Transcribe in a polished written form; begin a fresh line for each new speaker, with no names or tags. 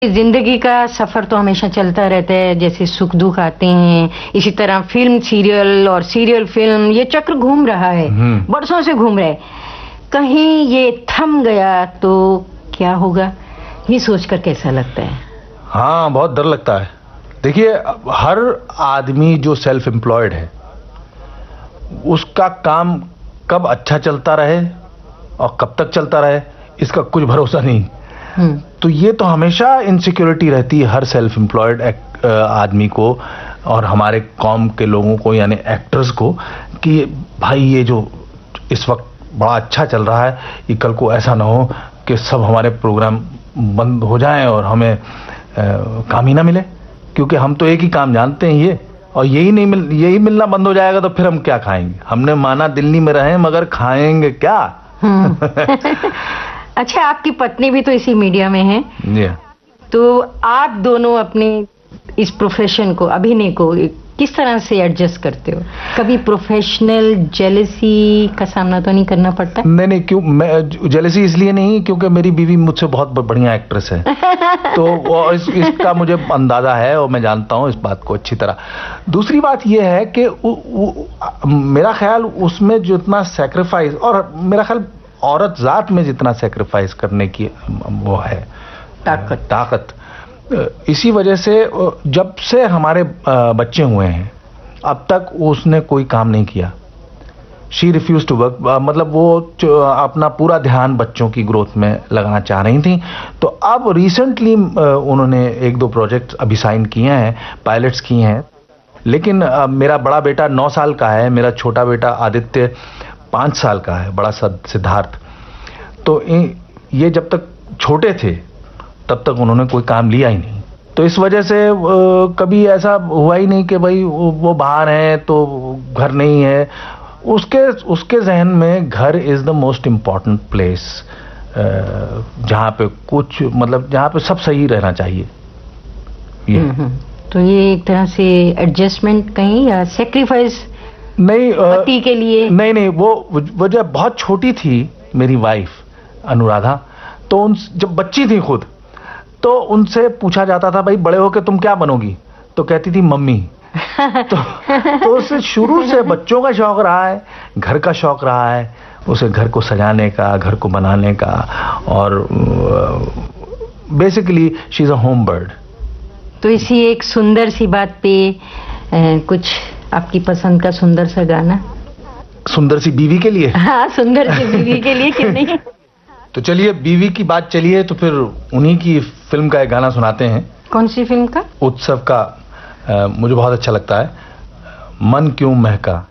जिंदगी का सफर तो हमेशा चलता रहता है, जैसे सुख दुख आते हैं, इसी तरह फिल्म सीरियल और सीरियल फिल्म, ये चक्र घूम रहा है, बरसों से घूम रहा है। कहीं ये थम गया तो क्या होगा, ये सोचकर कैसा लगता है?
हाँ, बहुत डर लगता है। देखिए, हर आदमी जो सेल्फ एम्प्लॉयड है उसका काम कब अच्छा चलता रहे और कब तक चलता रहे इसका कुछ भरोसा नहीं। तो ये तो हमेशा इनसिक्योरिटी रहती है हर सेल्फ एम्प्लॉयड आदमी को और हमारे कॉम के लोगों को, यानी एक्टर्स को, कि भाई ये जो इस वक्त बड़ा अच्छा चल रहा है, ये कल को ऐसा ना हो कि सब हमारे प्रोग्राम बंद हो जाएं और हमें काम ही ना मिले, क्योंकि हम तो एक ही काम जानते हैं ये, और यही मिलना बंद हो जाएगा तो फिर हम क्या खाएंगे? हमने माना दिल्ली में रहें मगर खाएंगे क्या?
अच्छा, आपकी पत्नी भी तो इसी मीडिया में है। तो आप दोनों अपने इस प्रोफेशन को, अभिनय को किस तरह से एडजस्ट करते हो? कभी प्रोफेशनल जेलसी का सामना तो नहीं करना पड़ता?
नहीं, क्यों? मैं जेलसी इसलिए नहीं क्योंकि मेरी बीवी मुझसे बहुत बढ़िया एक्ट्रेस है। तो इसका मुझे अंदाजा है और मैं जानता हूँ इस बात को अच्छी तरह। दूसरी बात यह है कि मेरा ख्याल उसमें जितना सेक्रीफाइस, और मेरा ख्याल औरत जात में जितना सेक्रीफाइस करने की वो है ताकत, इसी वजह से जब से हमारे बच्चे हुए हैं अब तक उसने कोई काम नहीं किया। शी रिफ्यूज टू वर्क, मतलब वो अपना पूरा ध्यान बच्चों की ग्रोथ में लगाना चाह रही थी। तो अब रिसेंटली उन्होंने 1-2 प्रोजेक्ट अभी साइन किए हैं, पायलट्स किए हैं। लेकिन मेरा बड़ा बेटा 9 साल का है, मेरा छोटा बेटा आदित्य 5 साल का है, बड़ा सिद्धार्थ। तो ये जब तक छोटे थे तब तक उन्होंने कोई काम लिया ही नहीं। तो इस वजह से कभी ऐसा हुआ ही नहीं कि भाई वो बाहर हैं तो घर नहीं है। उसके जहन में घर is the most important place, जहाँ पे कुछ, मतलब जहाँ पे सब सही रहना चाहिए।
तो ये एक तरह से एडजस्टमेंट कहीं या सेक्रीफाइस
नहीं,
पति के लिए?
नहीं, वो जब बहुत छोटी थी मेरी वाइफ अनुराधा, तो जब बच्ची थी खुद, तो उनसे पूछा जाता था भाई बड़े होके तुम क्या बनोगी, तो कहती थी मम्मी। तो उसे शुरू से बच्चों का शौक रहा है, घर का शौक रहा है, उसे घर को सजाने का, घर को बनाने का, और basically she is a home bird.
तो इसी एक सुंदर सी बात पे कुछ आपकी पसंद का सुंदर सा गाना?
सुंदर सी बीवी के लिए?
हाँ, सुंदर सी बीवी के लिए, क्यों नहीं?
तो चलिए, बीवी की बात चलिए तो फिर उन्हीं की फिल्म का एक गाना सुनाते हैं।
कौन सी फिल्म का?
उत्सव का। मुझे बहुत अच्छा लगता है, मन क्यों महका।